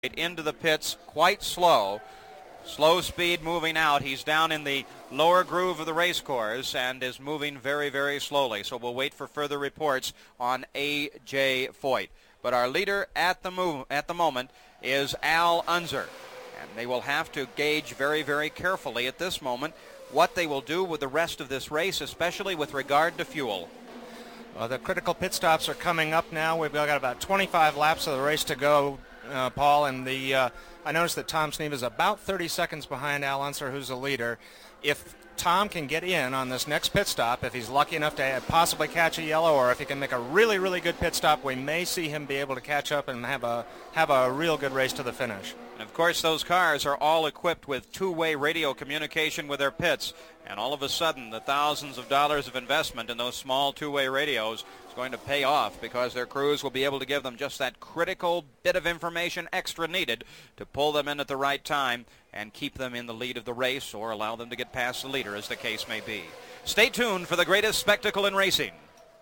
into the pits quite slow. Slow speed moving out. He's down in the lower groove of the race course and is moving very, very slowly. So we'll wait for further reports on A.J. Foyt. But our leader at the moment is Al Unser. And they will have to gauge very, very carefully at this moment what they will do with the rest of this race, especially with regard to fuel. The critical pit stops are coming up now. We've got about 25 laps of the race to go, Paul, and I noticed that Tom Sneva is about 30 seconds behind Al Unser, who's the leader. If Tom can get in on this next pit stop, if he's lucky enough to possibly catch a yellow, or if he can make a really, really good pit stop, we may see him be able to catch up and have a real good race to the finish. And of course, those cars are all equipped with two-way radio communication with their pits. And all of a sudden, the thousands of dollars of investment in those small two-way radios is going to pay off because their crews will be able to give them just that critical bit of information extra needed to pull them in at the right time and keep them in the lead of the race or allow them to get past the leader, as the case may be. Stay tuned for the greatest spectacle in racing.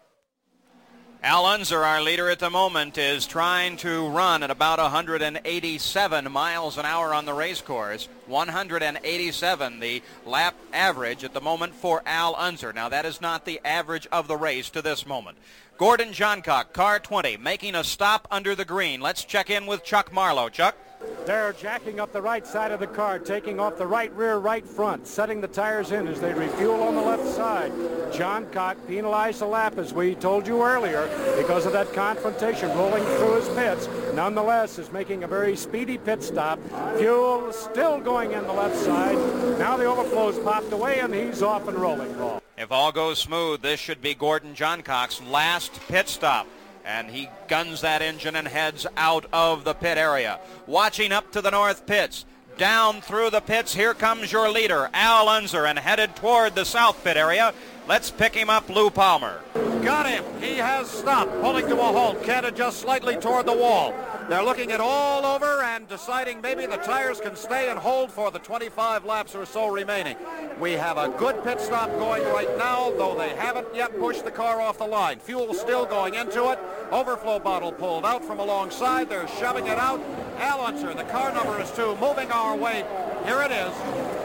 Al Unser, our leader at the moment, is trying to run at about 187 miles an hour on the race course. 187, the lap average at the moment for Al Unser. Now, that is not the average of the race to this moment. Gordon Johncock, car 20, making a stop under the green. Let's check in with Chuck Marlowe. Chuck? They're jacking up the right side of the car, taking off the right rear, right front, setting the tires in as they refuel on the left side. Johncock penalized the lap, as we told you earlier, because of that confrontation rolling through his pits. Nonetheless, is making a very speedy pit stop. Fuel still going in the left side. Now the overflow's popped away, and he's off and rolling, Paul. If all goes smooth, this should be Gordon Johncock's last pit stop. And he guns that engine and heads out of the pit area. Watching up to the north pits. Down through the pits, here comes your leader, Al Unser, and headed toward the south pit area. Let's pick him up, Lou Palmer. Got him. He has stopped, pulling to a halt, canted just slightly toward the wall. They're looking it all over and deciding maybe the tires can stay and hold for the 25 laps or so remaining. We have a good pit stop going right now, though they haven't yet pushed the car off the line. Fuel still going into it. Overflow bottle pulled out from alongside. They're shoving it out. Al Unser, the car number is 2, moving our way. Here it is.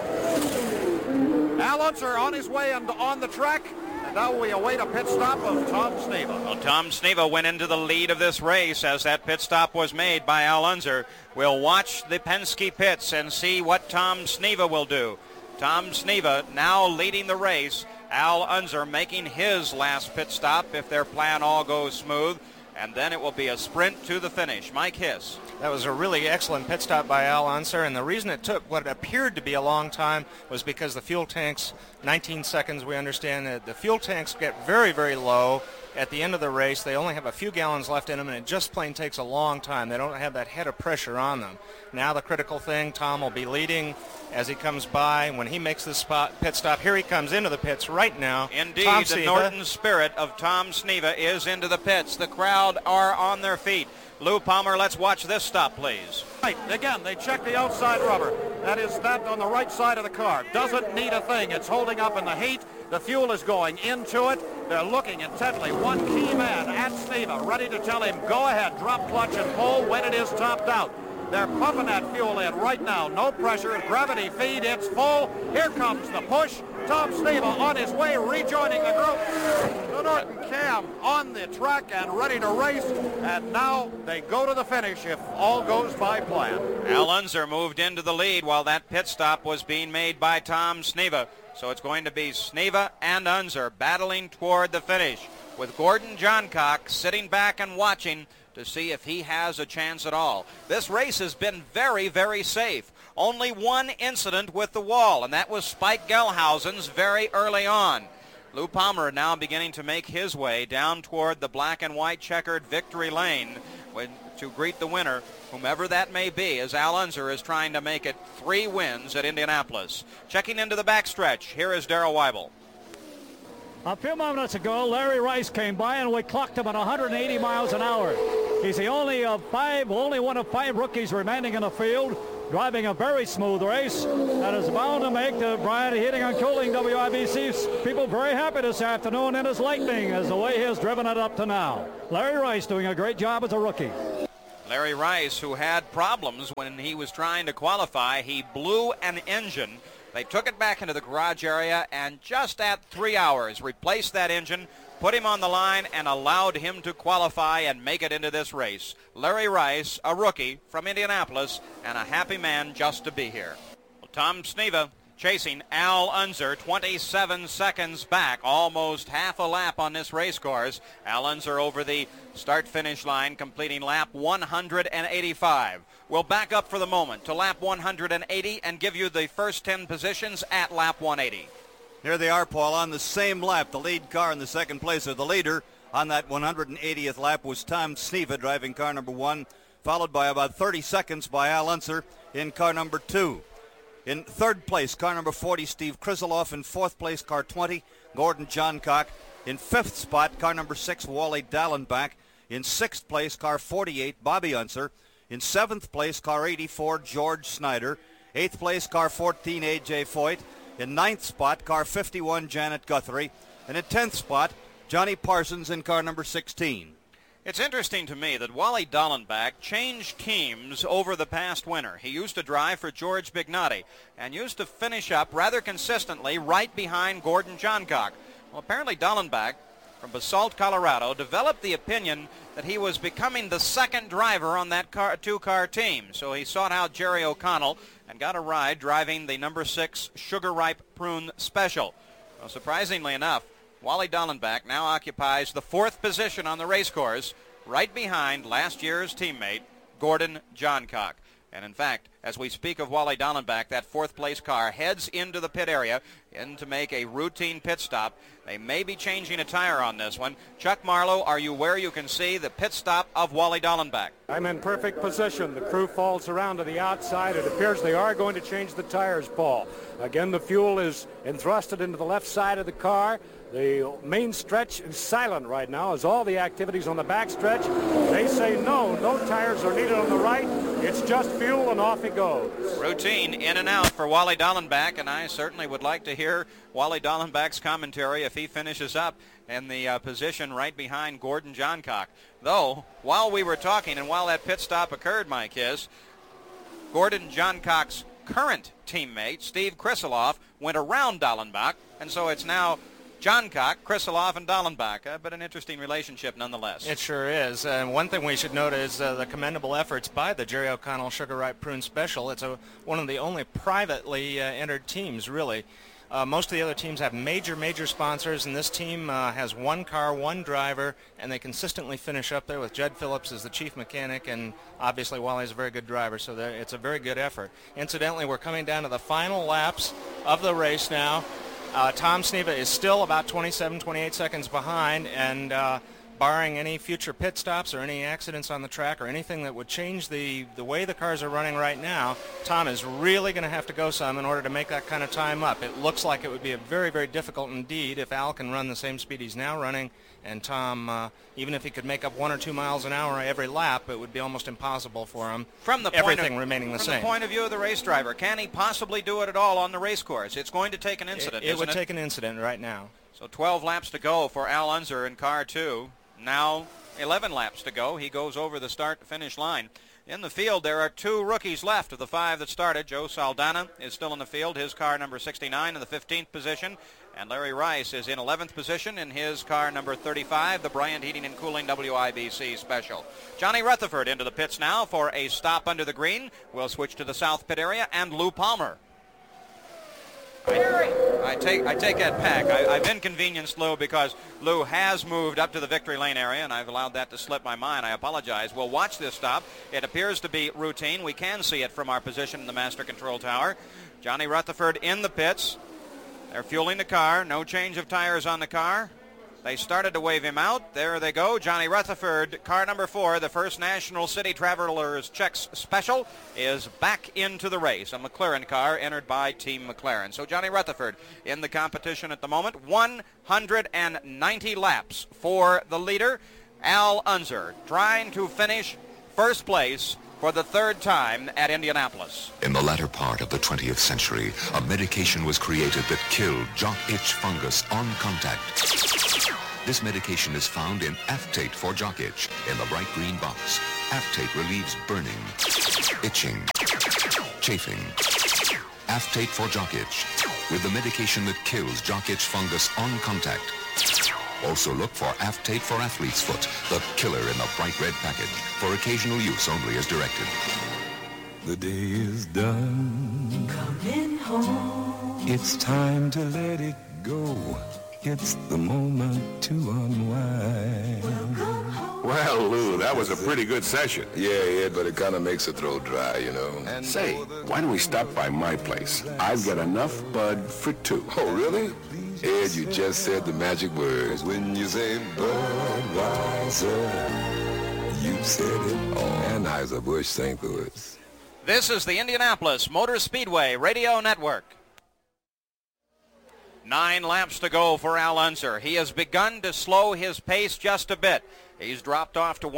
Al Unser on his way and on the track. And now we await a pit stop of Tom Sneva. Well, Tom Sneva went into the lead of this race as that pit stop was made by Al Unser. We'll watch the Penske pits and see what Tom Sneva will do. Tom Sneva now leading the race. Al Unser making his last pit stop if their plan all goes smooth. And then it will be a sprint to the finish. Mike Hiss. That was a really excellent pit stop by Al Unser, and the reason it took what appeared to be a long time was because the fuel tanks, 19 seconds, we understand that the fuel tanks get very, very low at the end of the race. They only have a few gallons left in them, and it just plain takes a long time. They don't have that head of pressure on them. Now the critical thing, Tom will be leading as he comes by. When he makes this pit stop, here he comes into the pits right now. Indeed, the Norton spirit of Tom Sneva is into the pits. The crowd are on their feet. Lou Palmer, let's watch this stop, please. Right, again, they check the outside rubber. That is that on the right side of the car. Doesn't need a thing. It's holding up in the heat. The fuel is going into it. They're looking intently. One key man at Sneva, ready to tell him, go ahead, drop clutch and pull when it is topped out. They're pumping that fuel in right now. No pressure, gravity feed, it's full. Here comes the push. Tom Sneva on his way, rejoining the group. The Norton Cam on the track and ready to race. And now they go to the finish if all goes by plan. Al Unser moved into the lead while that pit stop was being made by Tom Sneva. So it's going to be Sneva and Unser battling toward the finish, with Gordon Johncock sitting back and watching to see if he has a chance at all. This race has been very, very safe. Only one incident with the wall, and that was Spike Gelhausen's very early on. Lou Palmer now beginning to make his way down toward the black and white checkered victory lane to greet the winner, whomever that may be, as Al Unser is trying to make it 3 wins at Indianapolis. Checking into the backstretch, here is Darrell Weibel. A few moments ago, Larry Rice came by and we clocked him at 180 miles an hour. He's the only one of 5 rookies remaining in the field, driving a very smooth race, and is bound to make the Brian Heating and Cooling WIBC people very happy this afternoon in his Lightning as the way he has driven it up to now. Larry Rice doing a great job as a rookie. Larry Rice, who had problems when he was trying to qualify, he blew an engine. They took it back into the garage area and just at 3 hours replaced that engine, put him on the line, and allowed him to qualify and make it into this race. Larry Rice, a rookie from Indianapolis, and a happy man just to be here. Well, Tom Sneva chasing Al Unser, 27 seconds back, almost half a lap on this race course. Al Unser over the start-finish line, completing lap 185. We'll back up for the moment to lap 180 and give you the first 10 positions at lap 180. Here they are, Paul, on the same lap. The lead car in the second place, or the leader on that 180th lap, was Tom Sneva driving car number 1, followed by about 30 seconds by Al Unser in car number 2. In third place, car number 40, Steve Krisiloff. In fourth place, car 20, Gordon Johncock. In fifth spot, car number 6, Wally Dallenbach. In sixth place, car 48, Bobby Unser. In seventh place, car 84, George Snyder. Eighth place, car 14, A.J. Foyt. In ninth spot, car 51, Janet Guthrie. And in 10th spot, Johnny Parsons in car number 16. It's interesting to me that Wally Dallenbach changed teams over the past winter. He used to drive for George Bignotti and used to finish up rather consistently right behind Gordon Johncock. Well, apparently Dallenbach from Basalt, Colorado, developed the opinion that he was becoming the second driver on that two-car team. So he sought out Jerry O'Connell and got a ride driving the number 6 Sugar Ripe Prune Special. Well, surprisingly enough, Wally Dallenbach now occupies the 4th position on the race course, right behind last year's teammate, Gordon Johncock. And in fact, as we speak of Wally Dallenbach, that 4th place car heads into the pit area to make a routine pit stop. They may be changing a tire on this one. Chuck Marlowe, are you where you can see the pit stop of Wally Dallenbach? I'm in perfect position. The crew falls around to the outside. It appears they are going to change the tires, Paul. Again, the fuel is entrusted into the left side of the car. The main stretch is silent right now as all the activities on the back stretch. They say no tires are needed on the right. It's just fuel and off he goes. Routine in and out for Wally Dallenbach, and I certainly would like to hear Wally Dallenbach's commentary if he finishes up in the position right behind Gordon Johncock. Though, while we were talking and while that pit stop occurred, Mike Hiss, Gordon Johncock's current teammate, Steve Krisiloff, went around Dallenbach, and so it's now Johncock, Krisiloff, and Dallenbach, but an interesting relationship nonetheless. It sure is. And one thing we should note is the commendable efforts by the Jerry O'Connell Sugar Ripe Prune Special. It's one of the only privately entered teams, really. Most of the other teams have major sponsors, and this team has one car, one driver, and they consistently finish up there with Judd Phillips as the chief mechanic, and obviously Wally's a very good driver, so it's a very good effort. Incidentally, we're coming down to the final laps of the race now. Tom Sneva is still about 27, 28 seconds behind, and barring any future pit stops or any accidents on the track or anything that would change the way the cars are running right now, Tom is really going to have to go some in order to make that kind of time up. It looks like it would be a very difficult indeed if Al can run the same speed he's now running, and Tom, even if he could make up 1 or 2 miles an hour every lap, it would be almost impossible for him, everything remaining the same. From the point of view of the race driver, can he possibly do it at all on the race course? It's going to take an incident, It would take an incident right now. So 12 laps to go for Al Unser in car 2. Now 11 laps to go. He goes over the start-finish line. In the field, there are 2 rookies left of the 5 that started. Joe Saldana is still in the field, his car number 69 in the 15th position. And Larry Rice is in 11th position in his car number 35, the Bryant Heating and Cooling WIBC Special. Johnny Rutherford into the pits now for a stop under the green. We'll switch to the south pit area, and Lou Palmer. I take that back. I've inconvenienced Lou because Lou has moved up to the victory lane area, and I've allowed that to slip my mind. I apologize. We'll watch this stop. It appears to be routine. We can see it from our position in the master control tower. Johnny Rutherford in the pits. They're fueling the car. No change of tires on the car. They started to wave him out. There they go. Johnny Rutherford, car number 4, the first National City Travelers Checks Special, is back into the race. A McLaren car entered by Team McLaren. So Johnny Rutherford in the competition at the moment. 190 laps for the leader. Al Unser trying to finish first place for the 3rd time at Indianapolis. In the latter part of the 20th century, a medication was created that killed jock itch fungus on contact. This medication is found in Aftate for jock itch in the bright green box. Aftate relieves burning, itching, chafing. Aftate for jock itch, with the medication that kills jock itch fungus on contact. Also look for Aftate for athlete's foot, the killer in the bright red package. For occasional use only as directed. The day is done. Coming home. It's time to let it go. It's the moment to unwind. Well, Lou, that was a pretty good session. Yeah, Ed, but it kind of makes the throat dry, you know. And say, why don't we stop by my place? I've got enough bud for two. Oh, really? Ed, you just said the magic words. When you say Budweiser, you said it all. Anheuser-Busch, St. Louis. This is the Indianapolis Motor Speedway Radio Network. 9 laps to go for Al Unser. He has begun to slow his pace just a bit. He's dropped off to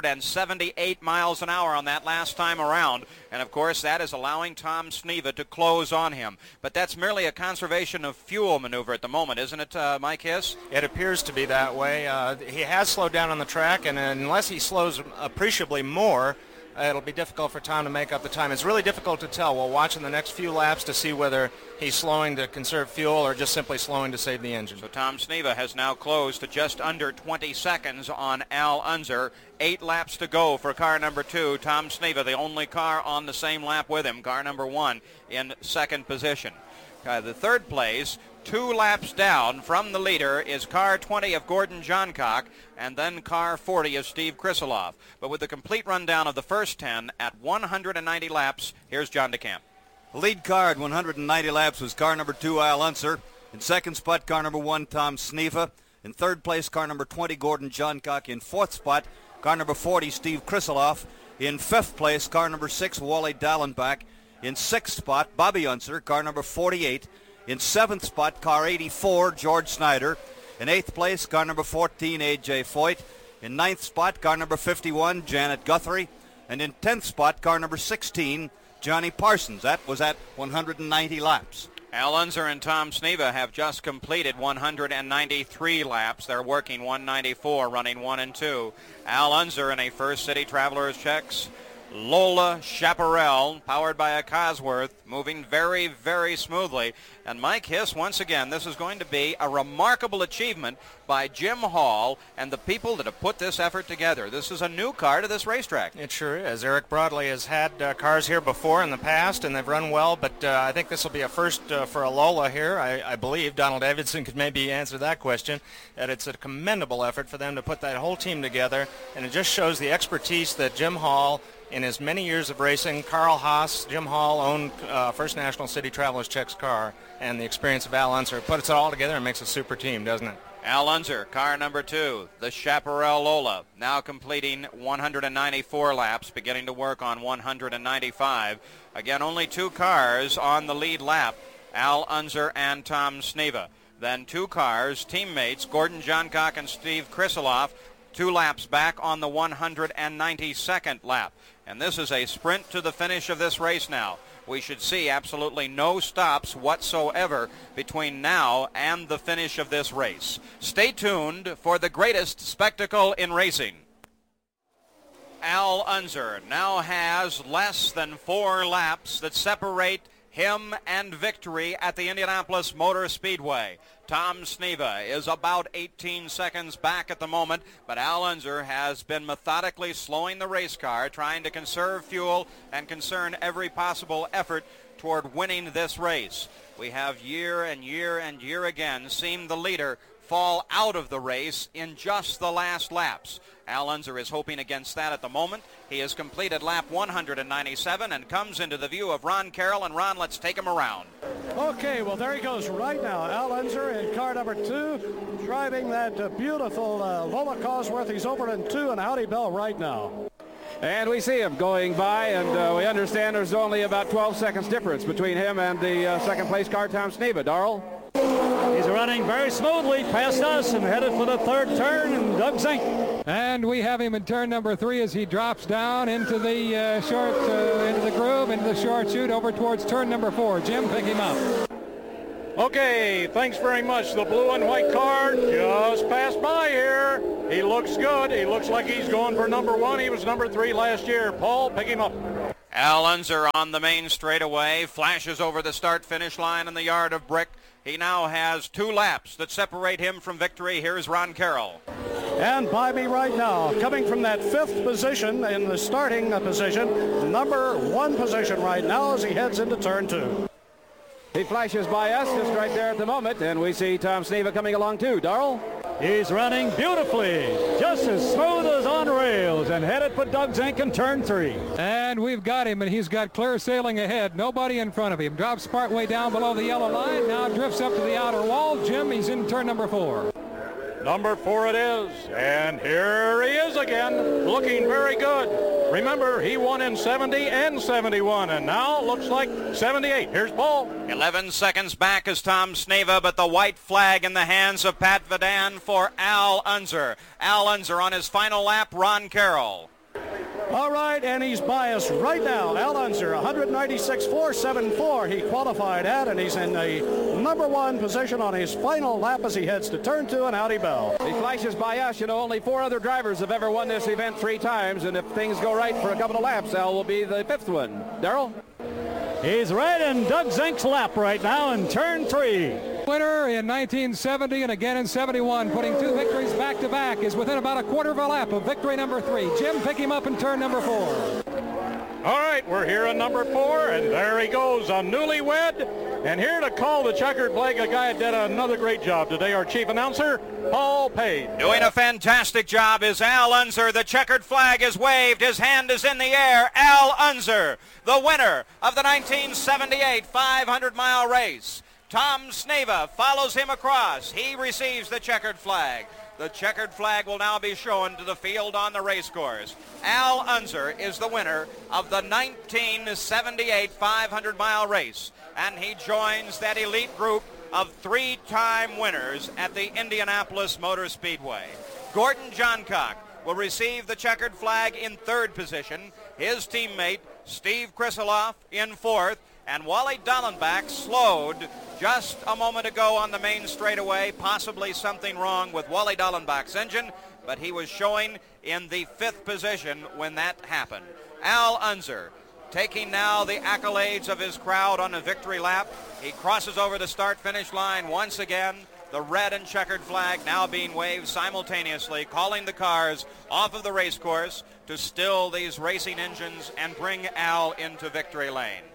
178 miles an hour on that last time around. And, of course, that is allowing Tom Sneva to close on him. But that's merely a conservation of fuel maneuver at the moment, isn't it, Mike Hiss? It appears to be that way. He has slowed down on the track, and unless he slows appreciably more, it'll be difficult for Tom to make up the time. It's really difficult to tell. We'll watch in the next few laps to see whether he's slowing to conserve fuel or just simply slowing to save the engine. So Tom Sneva has now closed to just under 20 seconds on Al Unser. 8 laps to go for car number 2. Tom Sneva, the only car on the same lap with him. Car number 1 in second position. The third place, 2 laps down from the leader, is car 20 of Gordon Johncock, and then car 40 of Steve Krisiloff. But with the complete rundown of the first 10 at 190 laps, here's John DeCamp. The lead car at 190 laps was car number 2, Al Unser. In second spot, car number 1, Tom Sneva. In third place, car number 20, Gordon Johncock. In fourth spot, car number 40, Steve Krisiloff. In fifth place, car number 6, Wally Dallenbach. In sixth spot, Bobby Unser, car number 48. In seventh spot, car 84, George Snyder. In eighth place, car number 14, A.J. Foyt. In ninth spot, car number 51, Janet Guthrie. And in 10th spot, car number 16, Johnny Parsons. That was at 190 laps. Al Unser and Tom Sneva have just completed 193 laps. They're working 194, running 1 and 2. Al Unser in a First City Travelers checks. Lola Chaparral, powered by a Cosworth, moving very, very smoothly. And Mike Hiss, once again, this is going to be a remarkable achievement by Jim Hall and the people that have put this effort together. This is a new car to this racetrack. It sure is. Eric Broadley has had cars here before in the past, and they've run well, but I think this will be a first for a Lola here. I believe Donald Davidson could maybe answer that question, that it's a commendable effort for them to put that whole team together, and it just shows the expertise that Jim Hall, in his many years of racing, Carl Haas, Jim Hall owned First National City Travelers Czech's car, and the experience of Al Unser puts it all together and makes a super team, doesn't it? Al Unser, car number 2, the Chaparral Lola, now completing 194 laps, beginning to work on 195. Again, only 2 cars on the lead lap, Al Unser and Tom Sneva. Then 2 cars, teammates, Gordon Johncock and Steve Krisiloff, 2 laps back on the 192nd lap. And this is a sprint to the finish of this race now. We should see absolutely no stops whatsoever between now and the finish of this race. Stay tuned for the greatest spectacle in racing. Al Unser now has less than 4 laps that separate him and victory at the Indianapolis Motor Speedway. Tom Sneva is about 18 seconds back at the moment, but Al Unser has been methodically slowing the race car, trying to conserve fuel and concern every possible effort toward winning this race. We have year and year and year again seen the leader fall out of the race in just the last laps. Al Unser is hoping against that at the moment. He has completed lap 197 and comes into the view of Ron Carroll. And Ron, let's take him around. Okay, well, there he goes right now. Al Unser in car number 2, driving that beautiful Lola Cosworth. He's over in 2 and Audi Bell right now. And we see him going by, and we understand there's only about 12 seconds difference between him and the second place car, Tom Sneva. Darrell? He's running very smoothly past us and headed for the third turn, and Doug Zink. And we have him in turn number 3 as he drops down into the into the groove, into the short chute over towards turn number 4. Jim, pick him up. Okay, thanks very much. The blue and white car just passed by here. He looks good. He looks like he's going for number 1. He was number 3 last year. Paul, pick him up. Al Unser on the main straightaway, flashes over the start-finish line in the yard of brick. He now has 2 laps that separate him from victory. Here's Ron Carroll. And by me right now, coming from that 5th position in the starting position, number 1 position right now as he heads into turn 2. He flashes by us just right there at the moment, and we see Tom Sneva coming along too. Darrell? He's running beautifully, just as smooth as on rails, and headed for Doug Zink in turn 3. And we've got him, and he's got clear sailing ahead. Nobody in front of him. Drops partway down below the yellow line, now drifts up to the outer wall. Jim, he's in turn number 4. Number 4 it is, and here he is again, looking very good. Remember, he won in 70 and 71, and now looks like 78. Here's Paul. 11 seconds back is Tom Sneva, but the white flag in the hands of Pat Vidan for Al Unser. Al Unser on his final lap, Ron Carroll. All right, and he's by us right now. Al Unser, 196.474 he qualified at, and he's in the number 1 position on his final lap as he heads to turn 2 and Audi Bell. He flashes by us. You know, only 4 other drivers have ever won this event 3 times, and if things go right for a couple of laps, Al will be the 5th one. Darrell? He's right in Doug Zink's lap right now in turn 3. Winner in 1970 and again in 71, putting 2 victories back-to-back, is within about a quarter of a lap of victory number 3. Jim, pick him up in turn number 4. All right, we're here in number 4, and there he goes, a newlywed. And here to call the checkered flag, a guy that did another great job today, our chief announcer, Paul Page. Doing a fantastic job is Al Unser. The checkered flag is waved. His hand is in the air. Al Unser, the winner of the 1978 500-mile race. Tom Sneva follows him across. He receives the checkered flag. The checkered flag will now be shown to the field on the race course. Al Unser is the winner of the 1978 500-mile race, and he joins that elite group of 3-time winners at the Indianapolis Motor Speedway. Gordon Johncock will receive the checkered flag in 3rd position. His teammate, Steve Krisiloff, in 4th. And Wally Dallenbach slowed just a moment ago on the main straightaway. Possibly something wrong with Wally Dallenbach's engine, but he was showing in the 5th position when that happened. Al Unser taking now the accolades of his crowd on a victory lap. He crosses over the start-finish line once again. The red and checkered flag now being waved simultaneously, calling the cars off of the race course to still these racing engines and bring Al into victory lane.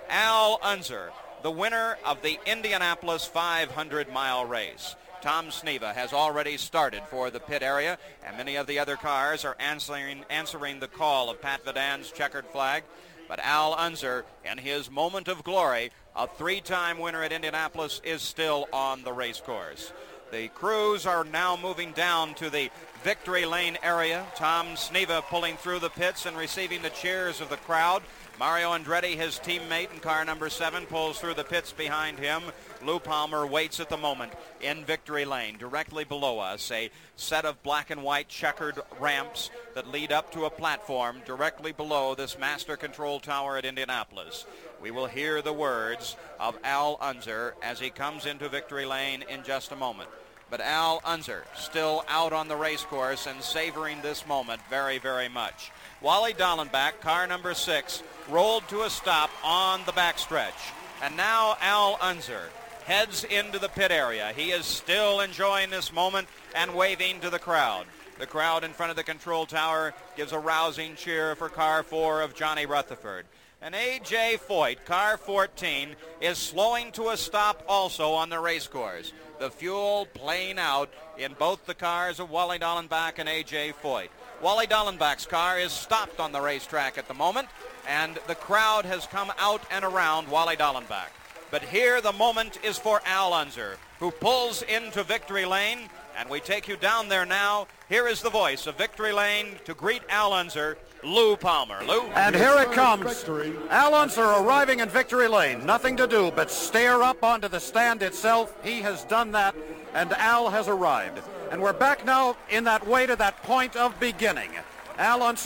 Al Unser, the winner of the Indianapolis 500-mile race. Tom Sneva has already started for the pit area, and many of the other cars are answering the call of Pat Vidan's checkered flag. But Al Unser, in his moment of glory, a 3-time winner at Indianapolis, is still on the race course. The crews are now moving down to the victory lane area. Tom Sneva pulling through the pits and receiving the cheers of the crowd. Mario Andretti, his teammate in car number 7, pulls through the pits behind him. Lou Palmer waits at the moment in victory lane. Directly below us, a set of black and white checkered ramps that lead up to a platform directly below this master control tower at Indianapolis. We will hear the words of Al Unser as he comes into victory lane in just a moment. But Al Unser still out on the race course and savoring this moment very, very much. Wally Dallenbach, car number 6, rolled to a stop on the backstretch. And now Al Unser heads into the pit area. He is still enjoying this moment and waving to the crowd. The crowd in front of the control tower gives a rousing cheer for car 4 of Johnny Rutherford. And A.J. Foyt, car 14, is slowing to a stop also on the race course. The fuel playing out in both the cars of Wally Dallenbach and A.J. Foyt. Wally Dallenbach's car is stopped on the racetrack at the moment, and the crowd has come out and around Wally Dallenbach. But here the moment is for Al Unser, who pulls into victory lane, and we take you down there now. Here is the voice of victory lane to greet Al Unser, Lou Palmer. Lou? And here it comes. Al Unser arriving in victory lane. Nothing to do but stare up onto the stand itself. He has done that, and Al has arrived. And we're back now in that way to that point of beginning. Al Unser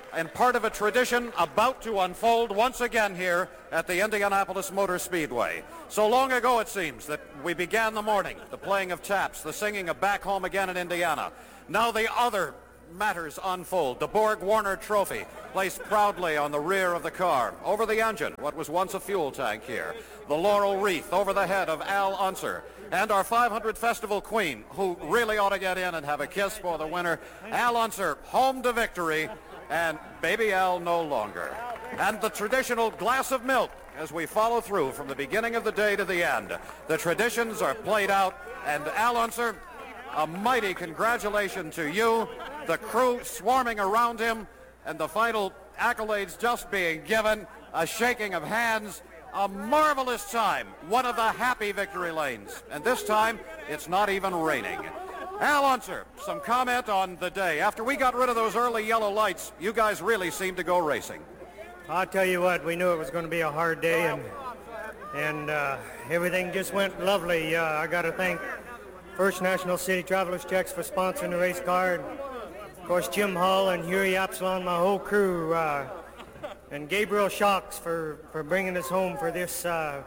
and part of a tradition about to unfold once again here at the Indianapolis Motor Speedway. So long ago, it seems, that we began the morning, the playing of taps, the singing of Back Home Again in Indiana. Now the other matters unfold. The Borg Warner Trophy placed proudly on the rear of the car. Over the engine, what was once a fuel tank here. The laurel wreath over the head of Al Unser. And our 500 Festival Queen, who really ought to get in and have a kiss for the winner, Al Unser, home to victory, and Baby Al no longer. And the traditional glass of milk as we follow through from the beginning of the day to the end. The traditions are played out, and Al Unser, a mighty congratulations to you, the crew swarming around him, and the final accolades just being given, a shaking of hands, a marvelous time, one of the happy victory lanes. And this time, it's not even raining. Al Unser, some comment on the day. After we got rid of those early yellow lights, you guys really seemed to go racing. I'll tell you what, we knew it was going to be a hard day, and everything just went lovely. I got to thank First National City Travelers Checks for sponsoring the race car. And of course, Jim Hall and Huey Absalon, my whole crew, and Gabriel Shocks for bringing us home for this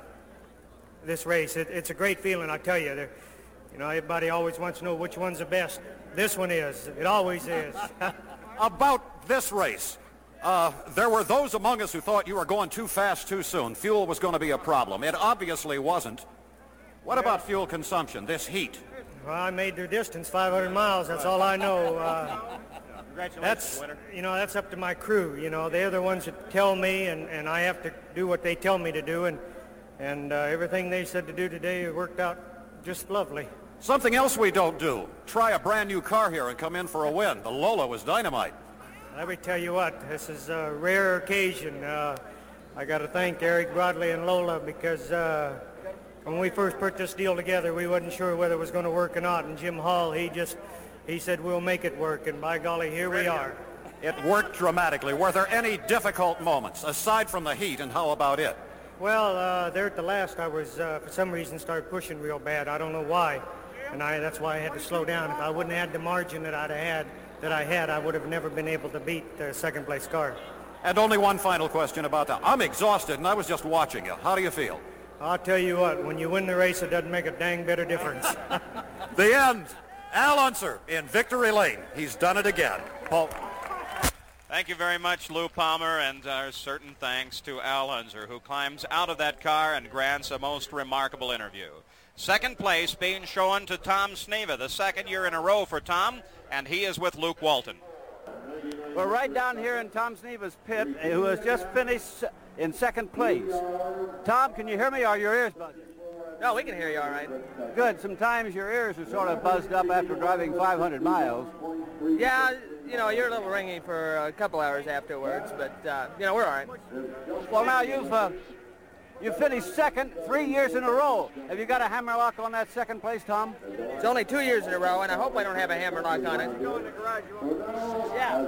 this race. It's a great feeling, I tell you. You know, everybody always wants to know which one's the best. This one is. It always is. About this race, there were those among us who thought you were going too fast too soon. Fuel was going to be a problem. It obviously wasn't. What about fuel consumption, this heat? Well, I made their distance 500 miles. That's all I know. Congratulations, winner. You know, that's up to my crew. You know, they're the ones that tell me, and I have to do what they tell me to do. And everything they said to do today worked out just lovely. Something else we don't do. Try a brand new car here and come in for a win. The Lola was dynamite. Let me tell you what, this is a rare occasion. I got to thank Eric Broadley and Lola because when we first put this deal together, we wasn't sure whether it was going to work or not. And Jim Hall, he said, we'll make it work. And by golly, here we are. It worked dramatically. Were there any difficult moments, aside from the heat, and how about it? Well, there at the last, I was, for some reason, started pushing real bad. I don't know why. And that's why I had to slow down. If I wouldn't have had the margin that I had, I would have never been able to beat the second place car. And only one final question about that. I'm exhausted, and I was just watching you. How do you feel? I'll tell you what, when you win the race, it doesn't make a dang bit of difference. The end. Al Unser in victory lane. He's done it again. Paul. Thank you very much, Lou Palmer, and our certain thanks to Al Unser, who climbs out of that car and grants a most remarkable interview. Second place being shown to Tom Sneva, the second year in a row for Tom, and he is with Luke Walton. We're right down here in Tom Sneva's pit, who has just finished in second place. Tom, can you hear me, or are your ears buzzing? No, we can hear you all right. Good. Sometimes your ears are sort of buzzed up after driving 500 miles. Yeah, you know, you're a little ringing for a couple hours afterwards, but, you know, we're all right. Well, now you've finished second 3 years in a row. Have you got a hammerlock on that second place, Tom? It's only 2 years in a row, and I hope I don't have a hammerlock on it. Yeah.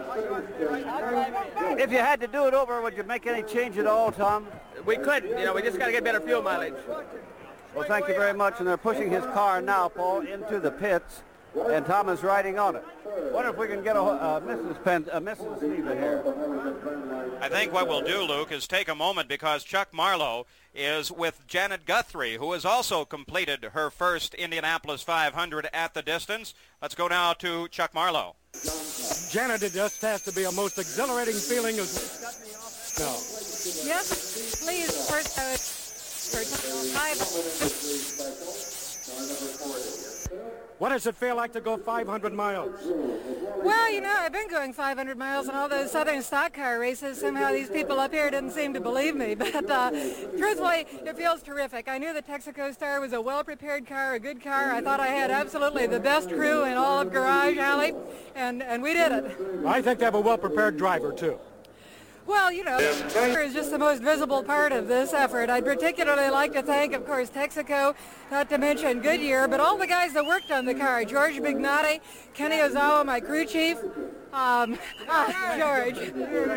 If you had to do it over, would you make any change at all, Tom? We could. You know, we just got to get better fuel mileage. Well, thank you very much. And they're pushing his car now, Paul, into the pits, and Tom is riding on it. Wonder if we can get a Mrs. Sneva here. I think what we'll do, Luke, is take a moment because Chuck Marlowe is with Janet Guthrie, who has also completed her first Indianapolis 500 at the distance. Let's go now to Chuck Marlowe. Janet, it just has to be a most exhilarating feeling of... No. Yes, please. First, What does it feel like to go 500 miles? Well, you know, I've been going 500 miles in all those Southern stock car races. Somehow these people up here didn't seem to believe me. But truthfully, it feels terrific. I knew the Texaco Star was a well-prepared car, a good car. I thought I had absolutely the best crew in all of Garage Alley, and we did it. I think they have a well-prepared driver, too. Well, you know, is just the most visible part of this effort. I'd particularly like to thank, of course, Texaco, not to mention Goodyear, but all the guys that worked on the car. George Bignotti, Kenny Ozawa, my crew chief, George.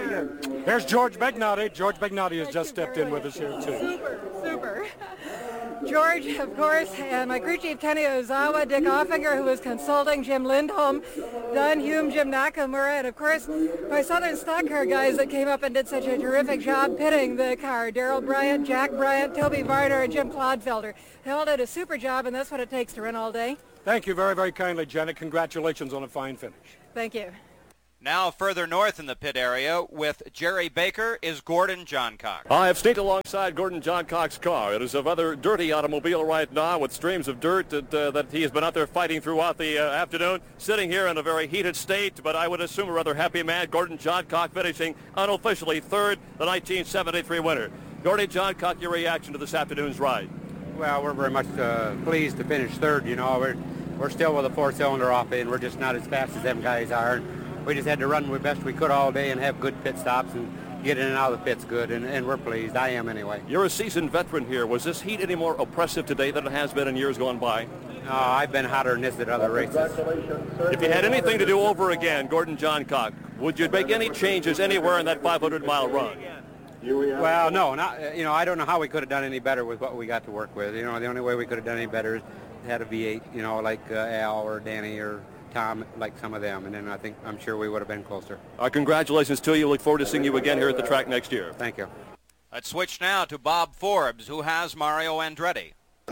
There's George Bignotti. George Bignotti has just stepped in with us here, too. Super. George, of course, and my crew chief Kenny Ozawa, Dick Offinger, who was consulting, Jim Lindholm, Don Hume, Jim Nakamura, and of course my Southern Stock Car guys that came up and did such a terrific job pitting the car. Daryl Bryant, Jack Bryant, Toby Varner, and Jim Clodfelder. They all did a super job, and that's what it takes to run all day. Thank you very, very kindly, Janet. Congratulations on a fine finish. Thank you. Now further north in the pit area with Jerry Baker is Gordon Johncock. I have stayed alongside Gordon Johncock's car. It is a rather dirty automobile right now with streams of dirt that he has been out there fighting throughout the afternoon, sitting here in a very heated state, but I would assume a rather happy man. Gordon Johncock finishing unofficially third, the 1973 winner. Gordon Johncock, your reaction to this afternoon's ride? Well, we're very much pleased to finish third. You know, we're still with a four-cylinder off it, and we're just not as fast as them guys are. We just had to run the best we could all day and have good pit stops and get in and out of the pits good, and we're pleased. I am anyway. You're a seasoned veteran here. Was this heat any more oppressive today than it has been in years gone by? No, I've been hotter than this at other races. If you had anything to do over again, Gordon Johncock, would you make any changes anywhere in that 500-mile run? Well, no, not. You know, I don't know how we could have done any better with what we got to work with. You know, the only way we could have done any better is had a V8. You know, like Al or Danny or Tom, like some of them, and then I'm sure we would have been closer. Congratulations to you. Look forward to seeing you again here at the track next year. Thank you. Let's switch now to Bob Forbes, who has Mario Andretti.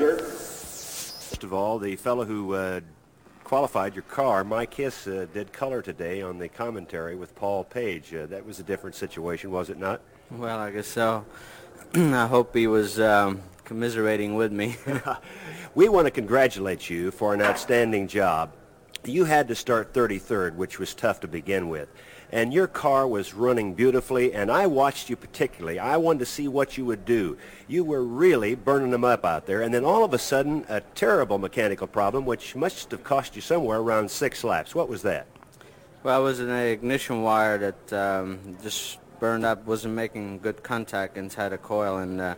First of all, the fellow who qualified your car, Mike Hiss, did color today on the commentary with Paul Page. That was a different situation, was it not? Well, I guess so. I hope he was commiserating with me. We want to congratulate you for an outstanding job. You had to start 33rd, which was tough to begin with. And your car was running beautifully, and I watched you particularly. I wanted to see what you would do. You were really burning them up out there, and then all of a sudden, a terrible mechanical problem, which must have cost you somewhere around 6 laps. What was that? Well, it was an ignition wire that just burned up, wasn't making good contact inside a coil, and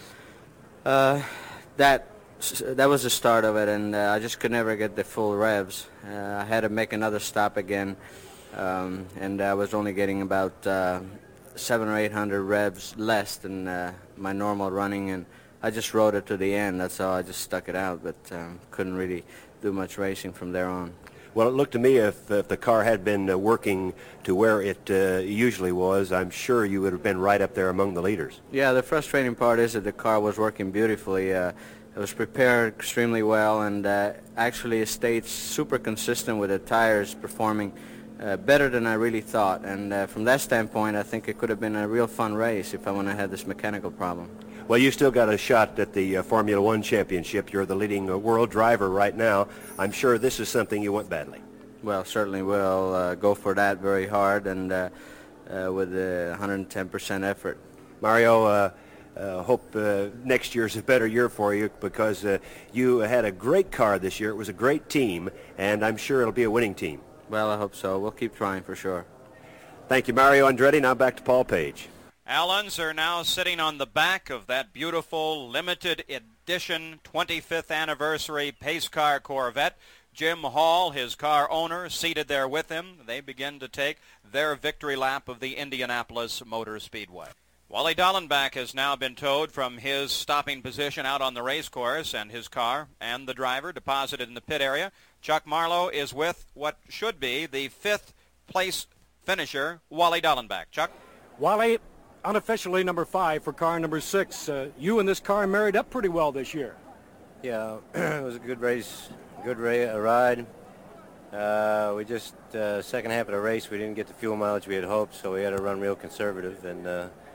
that was the start of it, and I just could never get the full revs. I had to make another stop again, and I was only getting about 700 or 800 revs less than my normal running, and I just rode it to the end. That's all. I just stuck it out, but couldn't really do much racing from there on. Well, it looked to me if the car had been working to where it usually was, I'm sure you would have been right up there among the leaders. Yeah, the frustrating part is that the car was working beautifully. It was prepared extremely well, and actually it stayed super consistent with the tires performing better than I really thought. And from that standpoint, I think it could have been a real fun race if I wouldn't have had this mechanical problem. Well, you still got a shot at the Formula One championship. You're the leading world driver right now. I'm sure this is something you want badly. Well, certainly we'll go for that very hard and with 110% effort. Mario, hope next year's a better year for you because you had a great car this year. It was a great team, and I'm sure it'll be a winning team. Well, I hope so. We'll keep trying for sure. Thank you, Mario Andretti. Now back to Paul Page. Al Unser now sitting on the back of that beautiful limited edition 25th anniversary pace car Corvette. Jim Hall, his car owner, seated there with him. They begin to take their victory lap of the Indianapolis Motor Speedway. Wally Dallenbach has now been towed from his stopping position out on the race course, and his car and the driver deposited in the pit area. Chuck Marlowe is with what should be the 5th place finisher, Wally Dallenbach. Chuck? Wally, unofficially number 5 for car number 6. You and this car married up pretty well this year. Yeah, it was a good race, good ride. We just, second half of the race, we didn't get the fuel mileage we had hoped, so we had to run real conservative, and,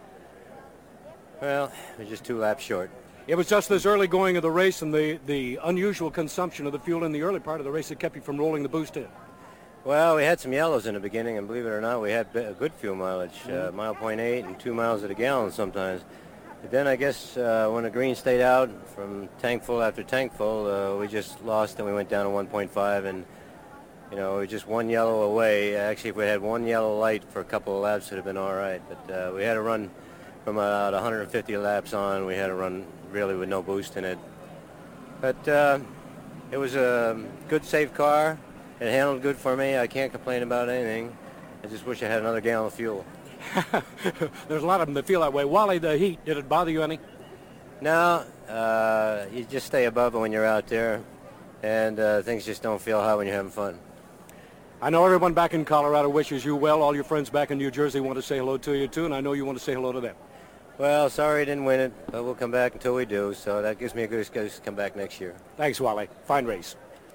well, we're just 2 laps short. It was just this early going of the race and the unusual consumption of the fuel in the early part of the race that kept you from rolling the boost in. Well, we had some yellows in the beginning, and believe it or not, we had a good fuel mileage, mile 0.8 and 2 miles at a gallon sometimes. But then I guess when the green stayed out from tank full after tank full, we just lost and we went down to 1.5, and you know, we were just 1 yellow away. Actually, if we had 1 yellow light for a couple of laps, it would have been all right. But we had to run from about 150 laps on. We had to run really with no boost in it. But it was a good, safe car. It handled good for me. I can't complain about anything. I just wish I had another gallon of fuel. There's a lot of them that feel that way. Wally, the heat, did it bother you any? No, you just stay above it when you're out there, and things just don't feel hot when you're having fun. I know everyone back in Colorado wishes you well. All your friends back in New Jersey want to say hello to you, too, and I know you want to say hello to them. Well, sorry I didn't win it, but we'll come back until we do, so that gives me a good excuse to come back next year. Thanks, Wally. Fine race.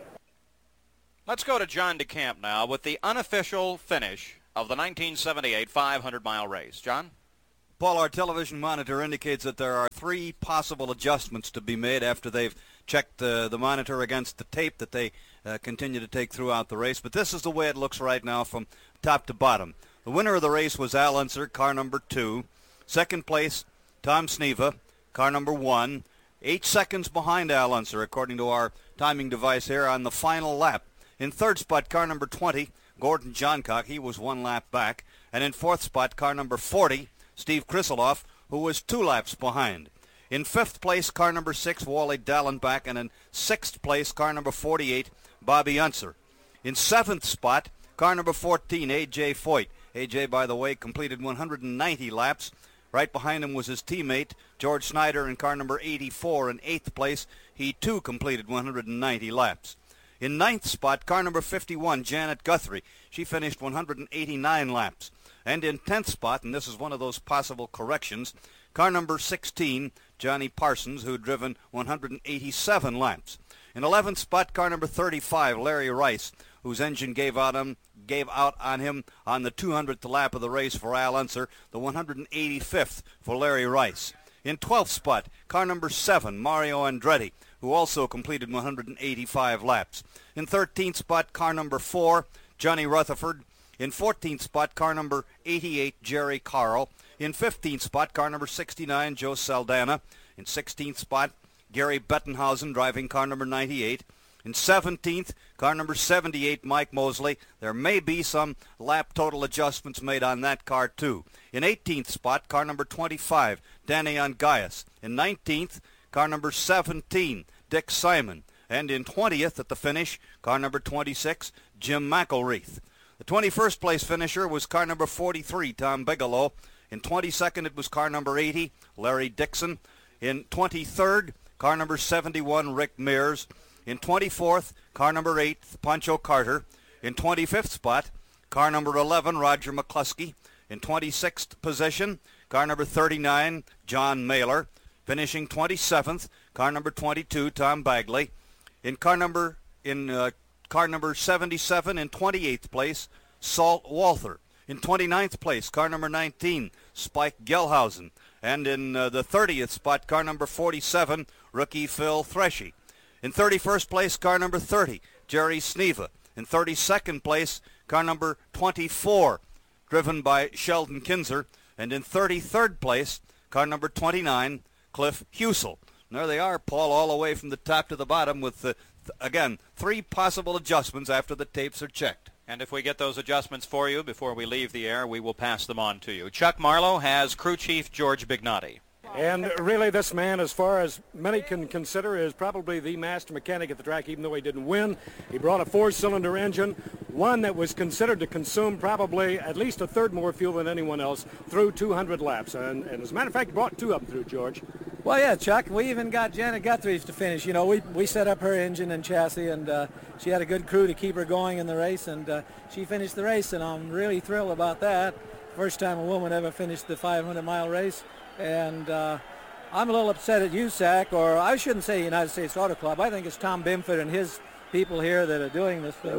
Let's go to John DeCamp now with the unofficial finish of the 1978 500-mile race. John? Paul, our television monitor indicates that there are 3 possible adjustments to be made after they've checked the monitor against the tape that they continue to take throughout the race. But this is the way it looks right now from top to bottom. The winner of the race was Al Unser, car number 2. Second place, Tom Sneva, car number 1. 8 seconds behind Al Unser, according to our timing device here, on the final lap. In third spot, car number 20, Gordon Johncock. He was 1 lap back. And in fourth spot, car number 40, Steve Krisiloff, who was 2 laps behind. In fifth place, car number 6, Wally Dallenbach. And in sixth place, car number 48, Bobby Unser. In seventh spot, car number 14, A.J. Foyt. A.J., by the way, completed 190 laps. Right behind him was his teammate, George Snyder, in car number 84. In eighth place, he too completed 190 laps. In ninth spot, car number 51, Janet Guthrie. She finished 189 laps. And in 10th spot, and this is one of those possible corrections, car number 16, Johnny Parsons, who had driven 187 laps. In 11th spot, car number 35, Larry Rice, whose engine gave out on him on the 200th lap of the race for Al Unser, the 185th for Larry Rice. In 12th spot, car number 7, Mario Andretti, who also completed 185 laps. In 13th spot, car number 4, Johnny Rutherford. In 14th spot, car number 88, Jerry Carl. In 15th spot, car number 69, Joe Saldana. In 16th spot, Gary Bettenhausen, driving car number 98. In 17th, car number 78, Mike Mosley. There may be some lap total adjustments made on that car, too. In 18th spot, car number 25, Danny Ongaias. In 19th, car number 17, Dick Simon. And in 20th at the finish, car number 26, Jim McElreath. The 21st place finisher was car number 43, Tom Bigelow. In 22nd, it was car number 80, Larry Dixon. In 23rd, car number 71, Rick Mears. In 24th, car number 8, Pancho Carter. In 25th spot, car number 11, Roger McCluskey. In 26th position, car number 39, John Mailer. Finishing 27th, car number 22, Tom Bagley. In car number 77, in 28th place, Salt Walther. In 29th place, car number 19, Spike Gelhausen. And in the 30th spot, car number 47, rookie Phil Threshy. In 31st place, car number 30, Jerry Sneva. In 32nd place, car number 24, driven by Sheldon Kinzer. And in 33rd place, car number 29, Cliff Husel. And there they are, Paul, all the way from the top to the bottom with, again, 3 possible adjustments after the tapes are checked. And if we get those adjustments for you before we leave the air, we will pass them on to you. Chuck Marlowe has crew chief George Bignotti. And really, this man, as far as many can consider, is probably the master mechanic at the track, even though he didn't win. He brought a 4-cylinder engine, one that was considered to consume probably at least a third more fuel than anyone else through 200 laps. And as a matter of fact, he brought 2 of them through, George. Well, yeah, Chuck, we even got Janet Guthrie's to finish. You know, we set up her engine and chassis, and she had a good crew to keep her going in the race, and she finished the race, and I'm really thrilled about that. First time a woman ever finished the 500-mile race. And I'm a little upset at USAC, or I shouldn't say United States Auto Club. I think it's Tom Bimford and his people here that are doing this thing.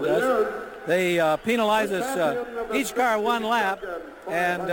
They penalize us each car 1 lap, and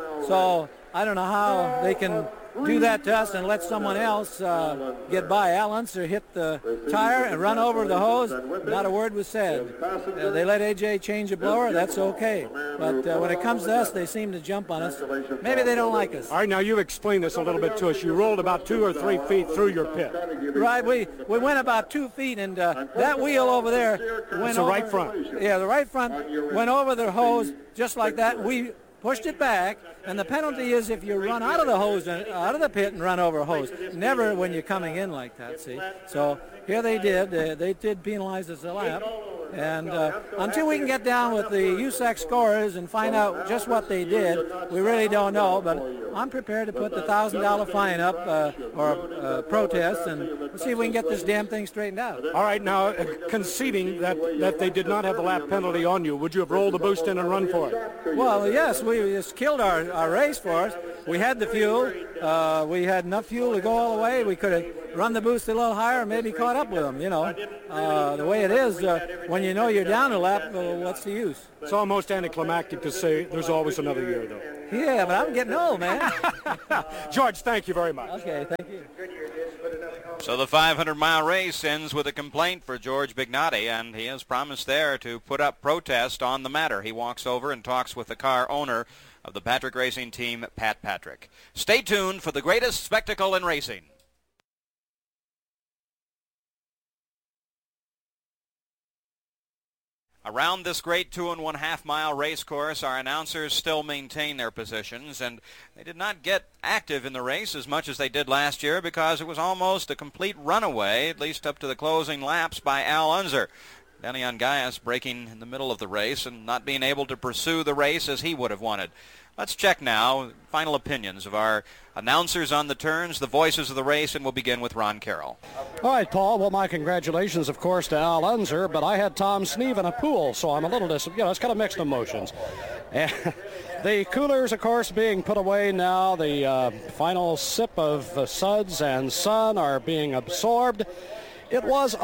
so I don't know how they can do that to us and let someone else get by. Al Unser hit the tire and run over the hose. Not a word was said. They let AJ change a blower. That's okay. But when it comes to us, they seem to jump on us. Maybe they don't like us. All right, now you explain this a little bit to us. You rolled about 2 or 3 feet through your pit. Right. We went about 2 feet, and that wheel over there went over. Right front. Yeah, the right front went over the hose just like that. We pushed it back, and the penalty is if you run out of the hose, out of the pit and run over a hose. Never when you're coming in like that, see? So here they did. They did penalize us a lap. And until we can get down with the USAC scorers and find out just what they did, we really don't know. But I'm prepared to put the $1,000 fine up or protest, and we'll see if we can get this damn thing straightened out. All right, now, conceding that they did not have the lap penalty on you, would you have rolled the boost in and run for it? Well, yes, we just killed our race for us. We had the fuel. We had enough fuel to go all the way. We could have run the boost a little higher and maybe caught up with them, you know. The way it is, when you know you're down a lap, what's the use? It's almost anticlimactic to say there's always another year, though. Yeah, but I'm getting old, man. George, thank you very much. Okay, thank you. So the 500-mile race ends with a complaint for George Bignotti, and he has promised there to put up protest on the matter. He walks over and talks with the car owner of the Patrick Racing Team, Pat Patrick. Stay tuned for the greatest spectacle in racing. Around this great 2.5-mile race course, our announcers still maintain their positions, and they did not get active in the race as much as they did last year because it was almost a complete runaway, at least up to the closing laps, by Al Unser. Danny Ungaius breaking in the middle of the race and not being able to pursue the race as he would have wanted. Let's check now final opinions of our announcers on the turns, the voices of the race, and we'll begin with Ron Carroll. All right, Paul. Well, my congratulations, of course, to Al Unser, but I had Tom Sneeve in a pool, so I'm a little it's kind of mixed emotions. And the coolers, of course, being put away now. The final sip of suds and sun are being absorbed. It was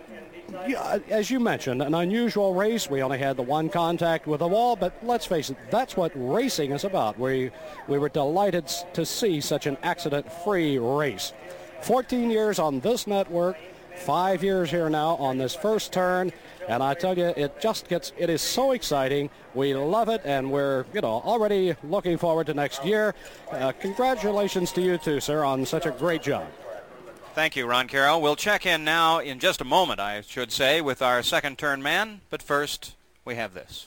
as you mentioned, an unusual race. We only had the one contact with the wall, but let's face it, that's what racing is about. We were delighted to see such an accident-free race. 14 years on this network, 5 years here now on this first turn, and I tell you, it is so exciting. We love it, and we're, already looking forward to next year. Congratulations to you too, sir, on such a great job. Thank you, Ron Carroll. We'll check in now in just a moment, I should say, with our second turn man. But first, we have this.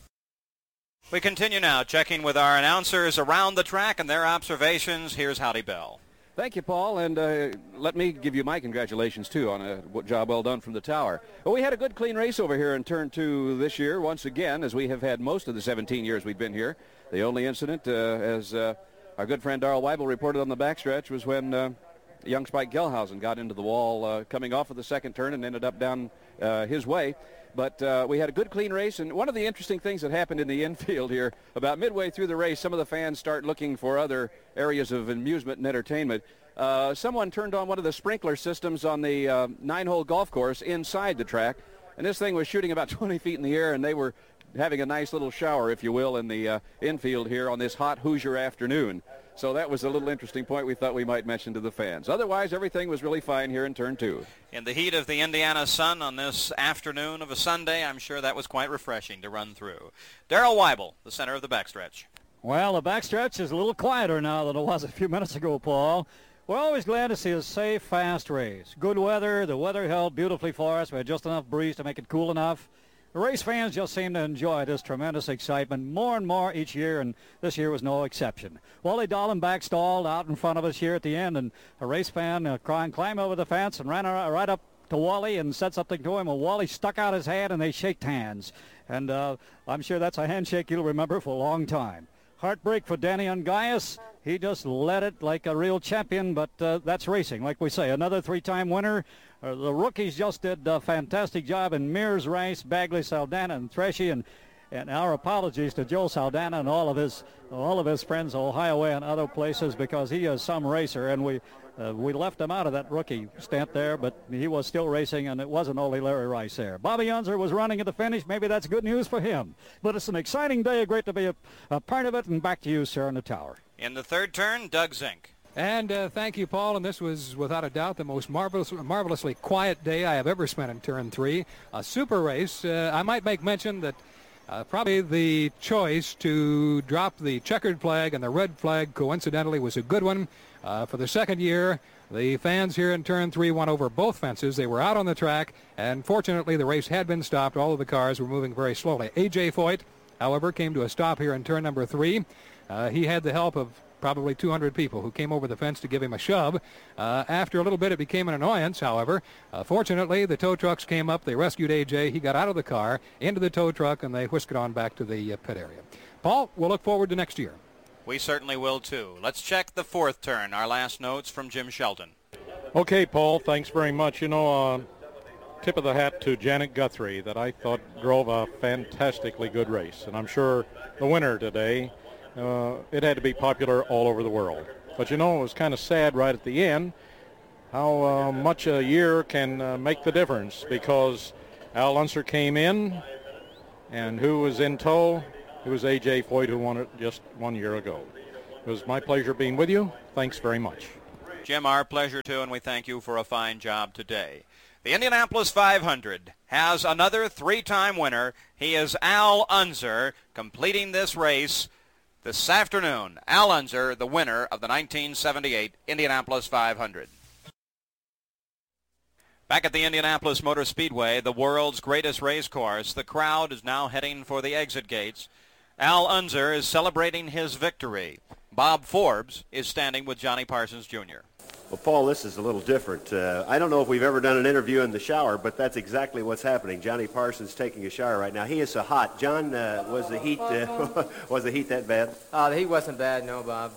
We continue now checking with our announcers around the track and their observations. Here's Howdy Bell. Thank you, Paul, and let me give you my congratulations, too, on a job well done from the tower. Well, we had a good, clean race over here in Turn 2 this year, once again, as we have had most of the 17 years we've been here. The only incident, as our good friend Darrell Weibel reported on the backstretch, was when young Spike Gelhausen got into the wall coming off of the second turn and ended up down his way. But we had a good, clean race, and one of the interesting things that happened in the infield here, about midway through the race, some of the fans start looking for other areas of amusement and entertainment. Someone turned on one of the sprinkler systems on the 9-hole golf course inside the track, and this thing was shooting about 20 feet in the air, and they were having a nice little shower, if you will, in the infield here on this hot Hoosier afternoon. So that was a little interesting point we thought we might mention to the fans. Otherwise, everything was really fine here in Turn 2. In the heat of the Indiana sun on this afternoon of a Sunday, I'm sure that was quite refreshing to run through. Darrell Weibel, the center of the backstretch. Well, the backstretch is a little quieter now than it was a few minutes ago, Paul. We're always glad to see a safe, fast race. Good weather. The weather held beautifully for us. We had just enough breeze to make it cool enough. The race fans just seem to enjoy this tremendous excitement more and more each year, and this year was no exception. Wally Dahlem backstalled out in front of us here at the end, and a race fan climbed over the fence and ran right up to Wally and said something to him, and Wally stuck out his hand, and they shaked hands. And I'm sure that's a handshake you'll remember for a long time. Heartbreak for Danny Ungaius. He just led it like a real champion, but that's racing. Like we say, another three-time winner. The rookies just did a fantastic job in Mears, Rice, Bagley, Saldana, and Threshy, and our apologies to Joe Saldana and all of his friends, Ohio Way and other places, because he is some racer, and we left him out of that rookie stint there, but he was still racing, and it wasn't only Larry Rice there. Bobby Unser was running at the finish. Maybe that's good news for him. But it's an exciting day. Great to be a part of it, and back to you, sir, in the tower. In the third turn, Doug Zink. And thank you, Paul, and this was without a doubt the most marvelously quiet day I have ever spent in Turn 3. A super race. I might make mention that probably the choice to drop the checkered flag and the red flag coincidentally was a good one. For the second year, the fans here in Turn 3 went over both fences. They were out on the track, and fortunately the race had been stopped. All of the cars were moving very slowly. A.J. Foyt, however, came to a stop here in turn number 3. He had the help of probably 200 people who came over the fence to give him a shove. After a little bit, it became an annoyance, however. Fortunately, the tow trucks came up. They rescued A.J. He got out of the car, into the tow truck, and they whisked it on back to the pit area. Paul, we'll look forward to next year. We certainly will, too. Let's check the fourth turn. Our last notes from Jim Shelton. Okay, Paul, thanks very much. You know, tip of the hat to Janet Guthrie that I thought drove a fantastically good race. And I'm sure the winner today, it had to be popular all over the world. But, you know, it was kind of sad right at the end how much a year can make the difference, because Al Unser came in, and who was in tow? It was A.J. Foyt, who won it just 1 year ago. It was my pleasure being with you. Thanks very much. Jim, our pleasure, too, and we thank you for a fine job today. The Indianapolis 500 has another three-time winner. He is Al Unser, completing this race this afternoon. Al Unser, the winner of the 1978 Indianapolis 500. Back at the Indianapolis Motor Speedway, the world's greatest race course, the crowd is now heading for the exit gates. Al Unser is celebrating his victory. Bob Forbes is standing with Johnny Parsons, Jr. Well, Paul, this is a little different. I don't know if we've ever done an interview in the shower, but that's exactly what's happening. Johnny Parsons taking a shower right now. He is so hot. John, was the heat was the heat that bad? The heat wasn't bad, no, Bob.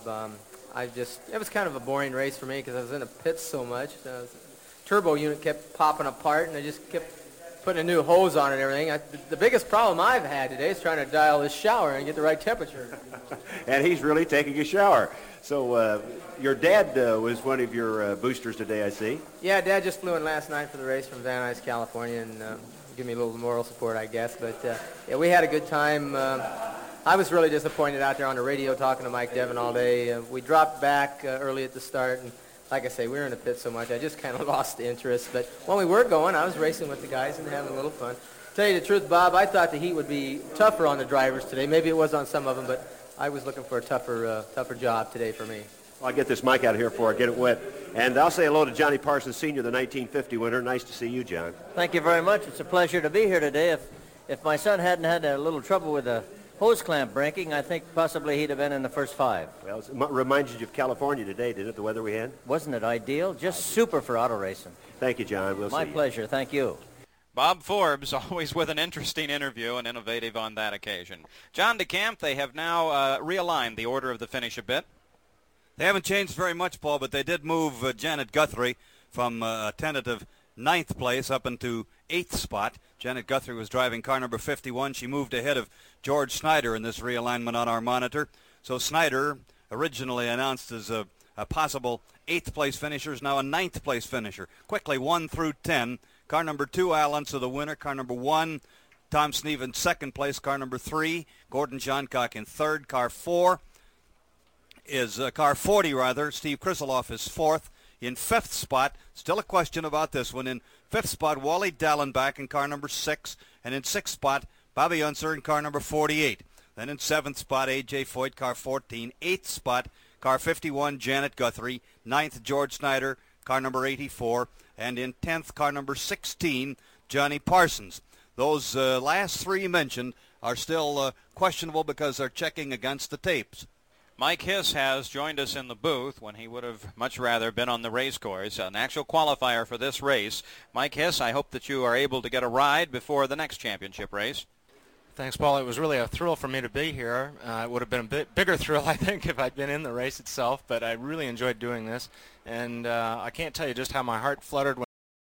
It was kind of a boring race for me because I was in the pits so much. The turbo unit kept popping apart, and I just kept putting a new hose on it and everything. The biggest problem I've had today is trying to dial this shower and get the right temperature. And he's really taking a shower. So your dad was one of your boosters today, I see. Yeah, Dad just flew in last night for the race from Van Nuys, California, and give me a little moral support, I guess. But yeah, we had a good time. I was really disappointed out there on the radio talking to Mike Devin all day. We dropped back early at the start, and like I say, we were in the pit so much, I just kind of lost the interest. But when we were going, I was racing with the guys and having a little fun. Tell you the truth, Bob, I thought the heat would be tougher on the drivers today. Maybe it was on some of them, but I was looking for a tougher job today for me. Well, I'll get this mic out of here before I get it wet. And I'll say hello to Johnny Parsons, Sr., the 1950 winner. Nice to see you, John. Thank you very much. It's a pleasure to be here today. If my son hadn't had a little trouble with a hose clamp breaking, I think possibly he'd have been in the first five. Well, it reminds you of California today, didn't it, the weather we had? Wasn't it ideal? Just super for auto racing. Thank you, John. We'll see you. My pleasure. Thank you. Bob Forbes, always with an interesting interview and innovative on that occasion. John DeCamp, they have now realigned the order of the finish a bit. They haven't changed very much, Paul, but they did move Janet Guthrie from a tentative 9th place up into 8th spot. Janet Guthrie was driving car number 51. She moved ahead of George Snyder in this realignment on our monitor. So Snyder, originally announced as a possible 8th place finisher, is now a 9th place finisher. Quickly, 1 through 10. Car number 2, Al Unser, the winner. Car number 1, Tom Sneven, 2nd place. Car number 3, Gordon Johncock in 3rd. Car 4 is car 40, rather. Steve Krisaloff is 4th. In 5th spot, still a question about this one. In 5th spot, Wally Dallenbach in car number 6. And in 6th spot, Bobby Unser in car number 48. Then in 7th spot, A.J. Foyt, car 14. 8th spot, car 51, Janet Guthrie. 9th, George Snyder, car number 84. And in 10th, car number 16, Johnny Parsons. Those last three mentioned are still questionable because they're checking against the tapes. Mike Hiss has joined us in the booth when he would have much rather been on the race course, an actual qualifier for this race. Mike Hiss, I hope that you are able to get a ride before the next championship race. Thanks, Paul. It was really a thrill for me to be here. It would have been a bit bigger thrill, I think, if I'd been in the race itself, but I really enjoyed doing this. And I can't tell you just how my heart fluttered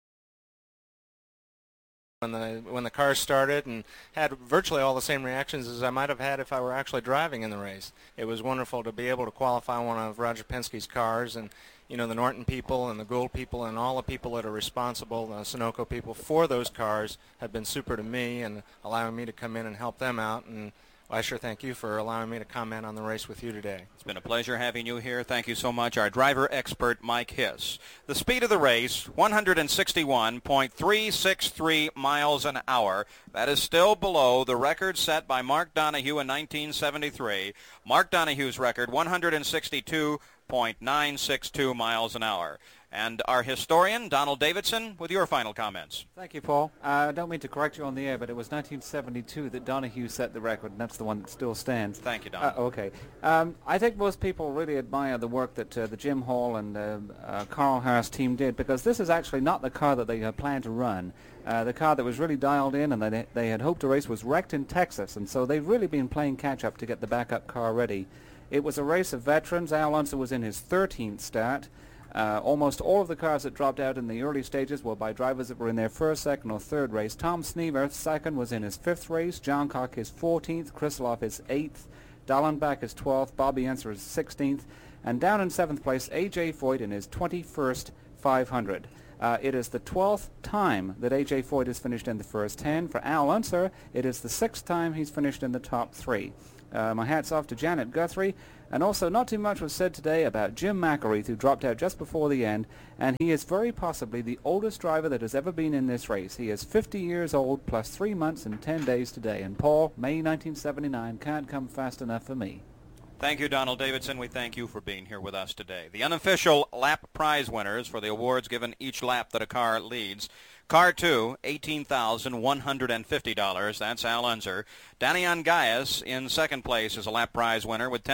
when the car started, and had virtually all the same reactions as I might have had if I were actually driving in the race. It was wonderful to be able to qualify one of Roger Penske's cars, and you know, the Norton people and the Gould people and all the people that are responsible, the Sunoco people, for those cars have been super to me and allowing me to come in and help them out. And I sure thank you for allowing me to comment on the race with you today. It's been a pleasure having you here. Thank you so much. Our driver expert, Mike Hiss. The speed of the race, 161.363 miles an hour. That is still below the record set by Mark Donohue in 1973. Mark Donohue's record, 162.962 miles an hour. And our historian, Donald Davidson, with your final comments. Thank you, Paul. I don't mean to correct you on the air, but it was 1972 that Donohue set the record, and that's the one that still stands. Thank you, Don. Okay. I think most people really admire the work that the Jim Hall and Carl Harris team did, because this is actually not the car that they had planned to run. The car that was really dialed in and they had hoped to race was wrecked in Texas, and so they've really been playing catch-up to get the backup car ready. It was a race of veterans. Al Unser was in his 13th start. Almost all of the cars that dropped out in the early stages were by drivers that were in their first, second, or third race. Tom Snever, second, was in his 5th race. John Cock, his 14th. Krisloff, his 8th. Dallenbach, his 12th. Bobby Unser, his 16th. And down in 7th place, A.J. Foyt in his 21st 500. It is the 12th time that A.J. Foyt has finished in the first 10. For Al Unser, it is the 6th time he's finished in the top 3. My hat's off to Janet Guthrie. And also, not too much was said today about Jim McElreath, who dropped out just before the end, and he is very possibly the oldest driver that has ever been in this race. He is 50 years old, plus 3 months and 10 days today. And Paul, May 1979 can't come fast enough for me. Thank you, Donald Davidson. We thank you for being here with us today. The unofficial lap prize winners for the awards given each lap that a car leads. Car 2, $18,150. That's Al Unser. Daniel Gaius in second place is a lap prize winner with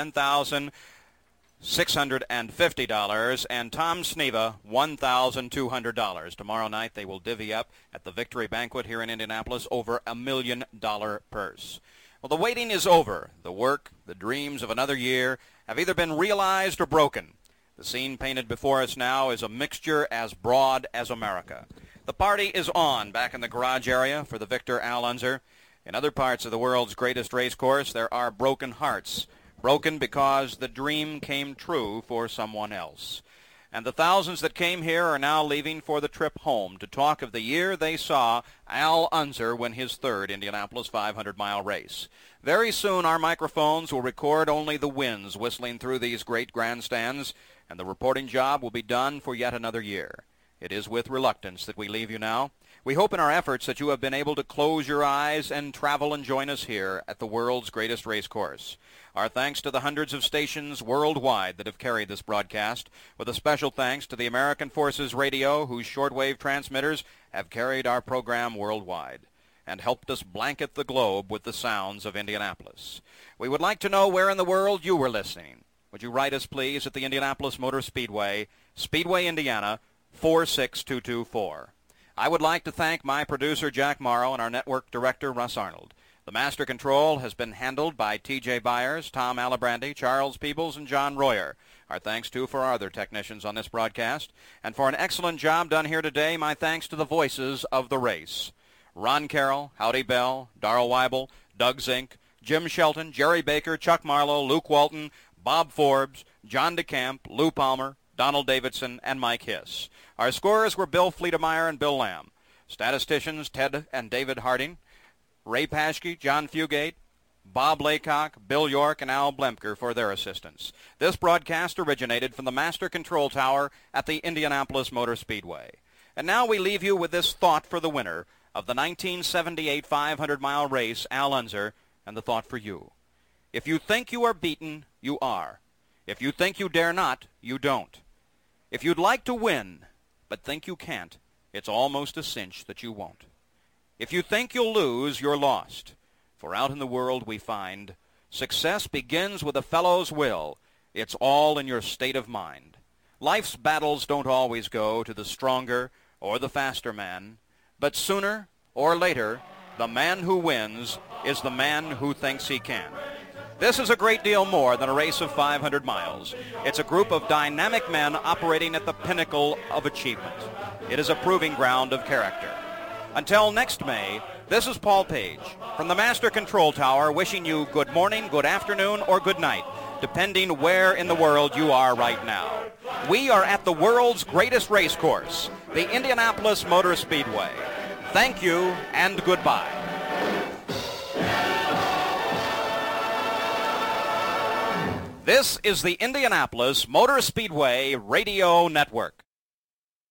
$10,650. And Tom Sneva, $1,200. Tomorrow night they will divvy up at the Victory Banquet here in Indianapolis over $1 million purse. Well, the waiting is over. The work, the dreams of another year have either been realized or broken. The scene painted before us now is a mixture as broad as America. The party is on back in the garage area for the victor Al Unser. In other parts of the world's greatest race course, there are broken hearts. Broken because the dream came true for someone else. And the thousands that came here are now leaving for the trip home to talk of the year they saw Al Unser win his 3rd Indianapolis 500-mile race. Very soon our microphones will record only the winds whistling through these great grandstands, and the reporting job will be done for yet another year. It is with reluctance that we leave you now. We hope in our efforts that you have been able to close your eyes and travel and join us here at the world's greatest race course. Our thanks to the hundreds of stations worldwide that have carried this broadcast, with a special thanks to the American Forces Radio, whose shortwave transmitters have carried our program worldwide and helped us blanket the globe with the sounds of Indianapolis. We would like to know where in the world you were listening. Would you write us, please, at the Indianapolis Motor Speedway, Speedway, Indiana, 46224. I would like to thank my producer, Jack Morrow, and our network director, Russ Arnold. The master control has been handled by T.J. Byers, Tom Alibrandi, Charles Peebles, and John Royer. Our thanks, too, for our other technicians on this broadcast. And for an excellent job done here today, my thanks to the voices of the race. Ron Carroll, Howdy Bell, Darrell Weibel, Doug Zink, Jim Shelton, Jerry Baker, Chuck Marlowe, Luke Walton, Bob Forbes, John DeCamp, Lou Palmer, Donald Davidson, and Mike Hiss. Our scorers were Bill Fleetemeyer and Bill Lamb. Statisticians Ted and David Harding, Ray Paschke, John Fugate, Bob Laycock, Bill York, and Al Blemker for their assistance. This broadcast originated from the Master Control Tower at the Indianapolis Motor Speedway. And now we leave you with this thought for the winner of the 1978 500-mile race, Al Unser, and the thought for you. If you think you are beaten, you are. If you think you dare not, you don't. If you'd like to win, but think you can't, it's almost a cinch that you won't. If you think you'll lose, you're lost. For out in the world we find success begins with a fellow's will. It's all in your state of mind. Life's battles don't always go to the stronger or the faster man, but sooner or later, the man who wins is the man who thinks he can. This is a great deal more than a race of 500 miles. It's a group of dynamic men operating at the pinnacle of achievement. It is a proving ground of character. Until next May, this is Paul Page from the Master Control Tower wishing you good morning, good afternoon, or good night, depending where in the world you are right now. We are at the world's greatest race course, the Indianapolis Motor Speedway. Thank you and goodbye. This is the Indianapolis Motor Speedway Radio Network.